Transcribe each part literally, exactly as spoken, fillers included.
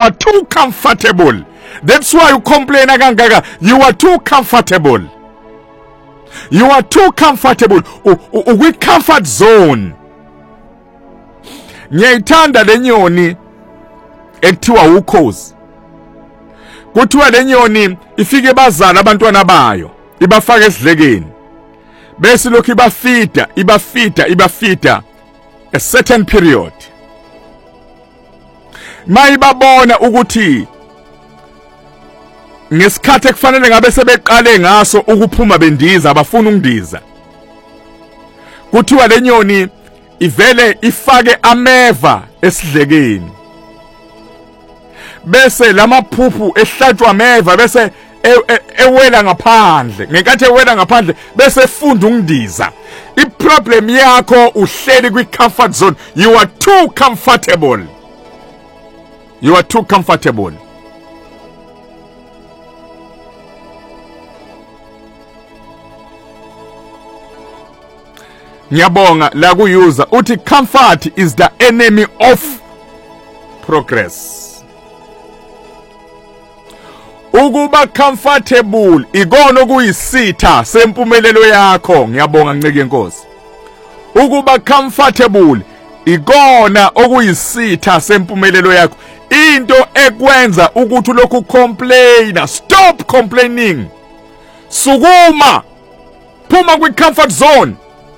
are too comfortable. That's why you complain kangaka. You are too comfortable. You are too comfortable. With comfort zone. Ngiyayithanda lenyoni ekuthiwa ukhozi. Kuthiwa lenyoni ifike bazala abantwana bayo, ibafaka esidlekeni. Bese lokhu ibafida, ibafida, ibafida a certain period. Mayibabona ukuthi ngesikhathi ekufanele ngabe sebeqale ngaso ukuphuma bendiza abafuna undiza. Kuthiwa lenyoni ivele ifake ameva esidlekeni. Bese lamaphuphu ehlatshwa ameva bese ewela ngaphandle. Ngenkathi ewela ngaphandle bese efunda undiza. I-problem yakho uhleli kwi-comfort zone. You are too comfortable. You are too comfortable. Ngiyabonga la ku-user uthi comfort is the enemy of progress. Ukuba comfortable ikona okuyisitha sempumelelo yakho. Ngiyabonga Nceke Nkosi. Ukuba comfortable ikona okuyisitha sempumelelo yakho. Into ekwenza ukuthi lokhu complain. Stop complaining. Sukuma. Phuma kwi-comfort zone.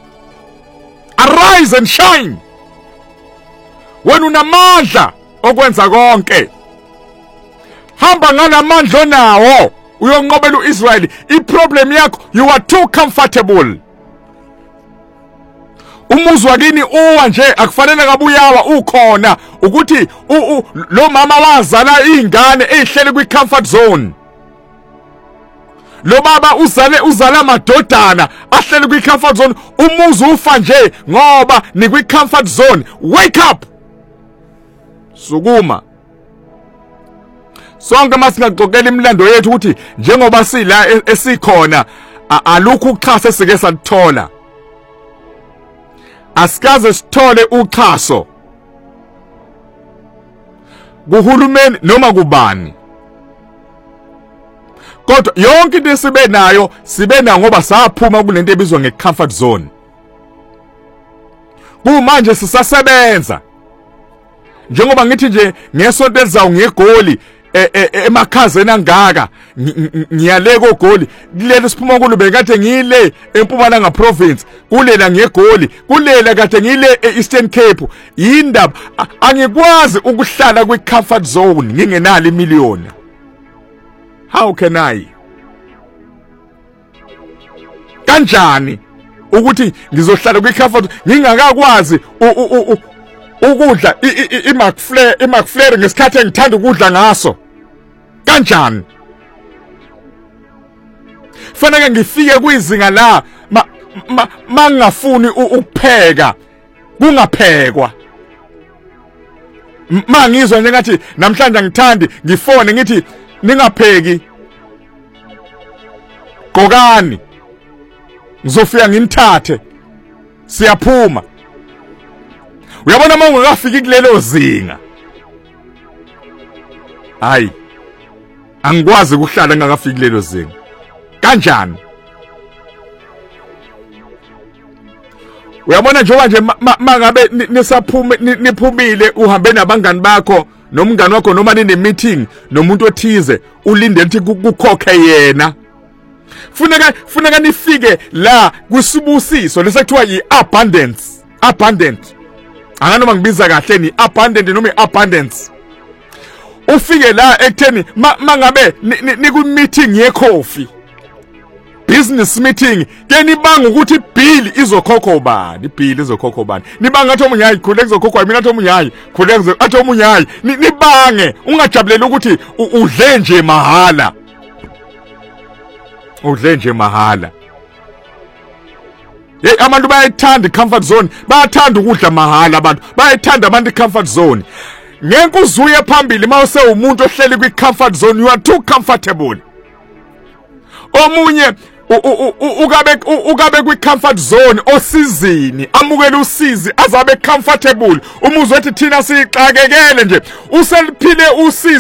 Arise and shine. Wena unamandla okwenza konke. Hamba ngalamandla nawo uyonqobela uIsrael. I-problem yakho, you are too comfortable. Umuzi wakini uwa nje akufanele ngabuyawa ukhona ukuthi lo mama wazala izingane ezihleli kwi-comfort zone. Lo baba uzale uzala amadodana ahleli kwi-comfort zone. Umuzi ufa nje ngoba ni kwi-comfort zone. Wake up. Sukuma. Sonke masingaqoqela imilando yethu ukuthi njengoba sila esikhona alukho uchaso esike sathola. Asikaze sithole uchaso kuhulumeni noma kubani. Kodwa yonke into sibe nayo sibe na ngoba saphuma kulento ebizwa nge-comfort zone. Kumanje sisasebenza. Njengoba ngithi nje ngesonto elizayo ngegoli emakhazeni angaka ngiyaleka ogoli kuleli siphuma kulo bekade ngile eMpumalanga province kulela ngegoli kulela kade ngile eEastern Cape. Yindaba angikwazi ukuhlala kwi-comfort zone ngingenalo imiliyoni. How can I? Kanjani ukuthi ngizohlala kwi-comfort ngingakakwazi ukudla iMcFlare iMcFlare ngesikhathi engithanda ukudla ngaso? Kanjani? Fanele ngifike kwizinga la mangafuni ukupheka kungaphekwa. Mangizwa nje ngathi namhlanje angithandi ngifone ngithi ningapheki. Gqokani. Ngizofika ngimthathe. Siyaphuma. Uyabona uma ungakafiki kulelo zinga. Hayi. Angikwazi ukuhlala ngakafiki kulelo zinga. Kanjani? Uyabona njengoba nje mangabe nisaphume niphumile uhambe nabangani bakho nomngani wakho noma nine meeting nomuntu othize ulinde lithi kukhokhe yena. Funeka funeka nifike la kwisibusiso lesekuthiwa yi-abundance. Abundant. Anganoma ngibiza kahle ni abundant noma i-abundance. Ufike la ekutheni mangabe niku meeting yecoffee. Business meeting ke nibanga ukuthi bill izokhokha ubani, bill izokhokha ubani. Nibanga athi omunye hayi khule kuzokhokha mina athi omunye hayi khule athi omunye hayi nibange ungajabulela ukuthi udle nje mahala. Udle nje mahala. Hey, abantu bayayithanda i-comfort zone, bayathanda ukudla mahala abantu. Bayayithanda abantu i-comfort zone. Ngeke uzuye phambili mawuse umuntu ohleli kwi-comfort zone, you are too comfortable. Omunye ukabe ukabe kwi-comfort zone osizini, amukela usizi azabe comfortable. Umuzwe ethi thina sixakekele nje. Useliphile usizi